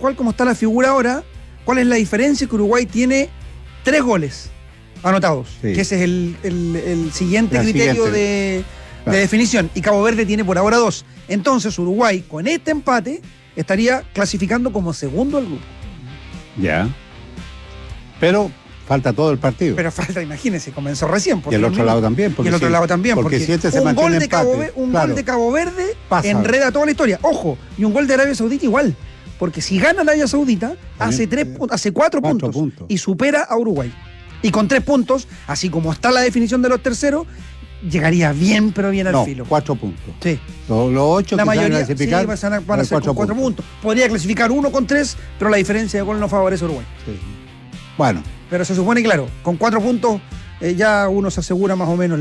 cual como está la figura ahora, ¿cuál es la diferencia? Que Uruguay tiene 3 goles anotados, que ese es el siguiente criterio de definición, y Cabo Verde tiene por ahora 2. Entonces Uruguay con este empate estaría clasificando como segundo al grupo. Ya. Pero falta todo el partido. Pero falta, imagínense, comenzó recién. Y el otro lado también. Y el otro lado también. Porque si este se un mantiene gol de empate, gol de Cabo Verde pasa, enreda toda la historia. Ojo, y un gol de Arabia Saudita igual. Porque si gana Arabia Saudita, hace 4 puntos y supera a Uruguay. Y con 3 puntos, así como está la definición de los terceros, llegaría bien, pero bien al filo. 4 puntos. Sí. Los 8 la que mayoría van a clasificar van a ser con 4 puntos. Podría clasificar uno con 3, pero la diferencia de gol no favorece a Uruguay. Sí. Bueno. Pero se supone, claro, con 4 puntos ya uno se asegura más o menos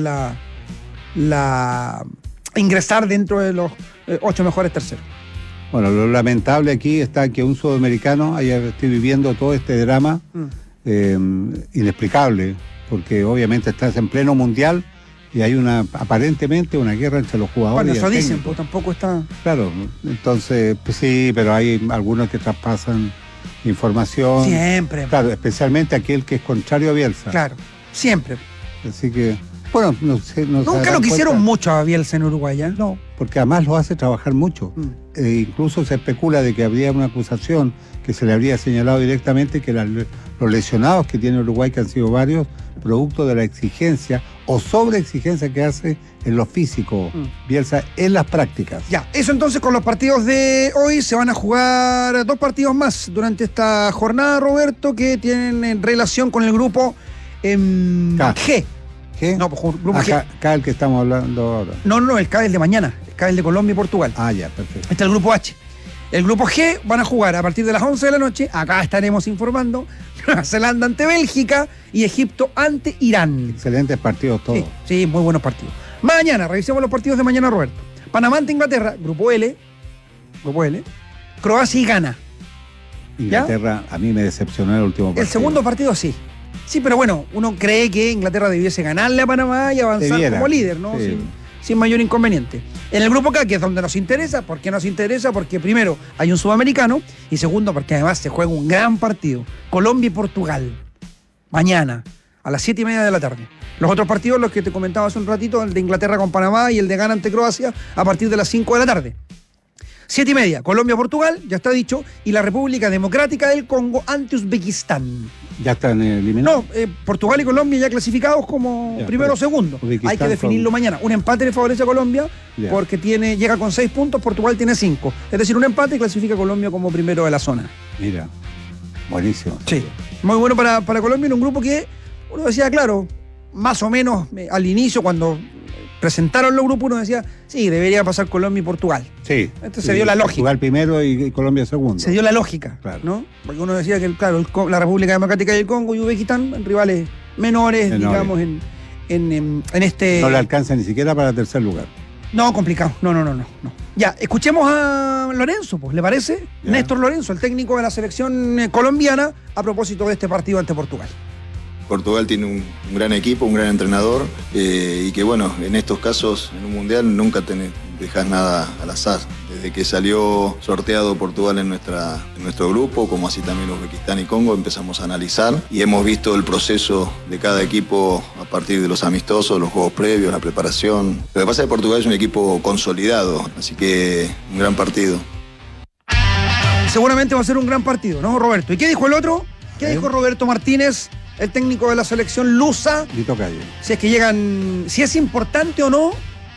ingresar dentro de los 8 mejores terceros. Bueno, lo lamentable aquí está que un sudamericano esté viviendo todo este drama inexplicable, porque obviamente estás en pleno mundial y hay aparentemente una guerra entre los jugadores. Bueno, eso dicen, pues tampoco está... Claro, entonces, pues sí, pero hay algunos que traspasan información. Siempre. Claro, especialmente aquel que es contrario a Bielsa. Claro, siempre. Así que, bueno, no sé. Nunca lo quisieron mucho a Bielsa en Uruguay, ¿eh? No, porque además lo hace trabajar mucho. Incluso se especula de que habría una acusación que se le habría señalado directamente que los lesionados que tiene Uruguay, que han sido varios, producto de la exigencia o sobreexigencia que hace en lo físico Bielsa en las prácticas. Ya, eso entonces con los partidos de hoy. Se van a jugar 2 partidos más durante esta jornada, Roberto, que tienen relación con el grupo G. ¿G? No, pues grupo G. Acá el que estamos hablando ahora. No, el K es el de mañana. El K es el de Colombia y Portugal. Ah, ya, perfecto. Este es el grupo H. El grupo G van a jugar a partir de las 11 de la noche. Acá estaremos informando. Nueva Zelanda ante Bélgica y Egipto ante Irán. Excelentes partidos todos. Sí, muy buenos partidos. Mañana, revisemos los partidos de mañana, Roberto. Panamá ante Inglaterra, grupo L. Croacia y Ghana. Inglaterra a mí me decepcionó el último partido. El segundo partido sí. Sí, pero bueno, uno cree que Inglaterra debiese ganarle a Panamá y avanzar como líder, ¿no? Sí. Sin mayor inconveniente. En el grupo K, que es donde nos interesa. ¿Por qué nos interesa? Porque primero hay un sudamericano y segundo porque además se juega un gran partido. Colombia y Portugal. Mañana, a las 7:30 de la tarde. Los otros partidos, los que te comentaba hace un ratito, el de Inglaterra con Panamá y el de Ghana ante Croacia, a partir de las 5 de la tarde. 7:30, Colombia-Portugal, ya está dicho, y la República Democrática del Congo ante Uzbekistán. ¿Ya están eliminados? No, Portugal y Colombia ya clasificados como primero o segundo. Hay que definirlo mañana. Un empate le favorece a Colombia porque llega con 6 puntos, Portugal tiene 5. Es decir, un empate clasifica a Colombia como primero de la zona. Mira, buenísimo. Sí, muy bueno para Colombia en un grupo que uno decía, claro, más o menos al inicio cuando presentaron los grupos uno decía, sí, debería pasar Colombia y Portugal. Sí. Entonces se dio la lógica. Portugal primero y Colombia segundo. Se dio la lógica, claro, ¿no? Porque uno decía que, claro, la República Democrática del Congo y Uzbekistán, rivales menores, digamos, en este... No le alcanza ni siquiera para tercer lugar. No, complicado. No. Ya, escuchemos a Lorenzo, pues, ¿le parece? Ya. Néstor Lorenzo, el técnico de la selección colombiana, a propósito de este partido ante Portugal. Portugal tiene un gran equipo, un gran entrenador y que bueno, en estos casos, en un mundial nunca dejas nada al azar. Desde que salió sorteado Portugal en nuestro grupo, como así también Uzbekistán y Congo, empezamos a analizar y hemos visto el proceso de cada equipo a partir de los amistosos, los juegos previos, la preparación. Lo que pasa es que Portugal es un equipo consolidado, así que un gran partido. Seguramente va a ser un gran partido, ¿no, Roberto? ¿Y qué dijo el otro? ¿Qué dijo Roberto Martínez, el técnico de la selección lusa? Lito Calle. Si es que llegan, si es importante o no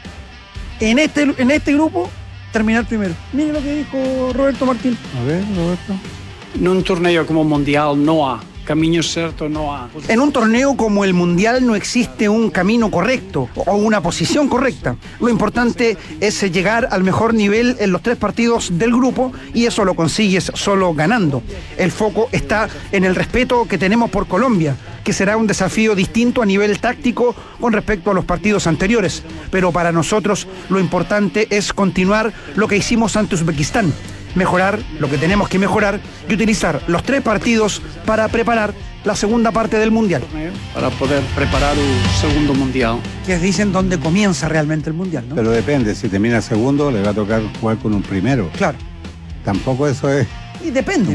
en este grupo terminar primero. Mire lo que dijo Roberto Martínez. A ver, Roberto. En un torneo como Mundial no hay camino cierto, no hay. En un torneo como el Mundial no existe un camino correcto o una posición correcta. Lo importante es llegar al mejor nivel en los 3 partidos del grupo y eso lo consigues solo ganando. El foco está en el respeto que tenemos por Colombia, que será un desafío distinto a nivel táctico con respecto a los partidos anteriores. Pero para nosotros lo importante es continuar lo que hicimos ante Uzbekistán. Mejorar lo que tenemos que mejorar y utilizar los 3 partidos para preparar la segunda parte del Mundial. Para poder preparar el segundo Mundial. Que dicen dónde comienza realmente el Mundial, ¿no? Pero depende, si termina segundo le va a tocar jugar con un primero. Claro. Tampoco eso es... Y depende.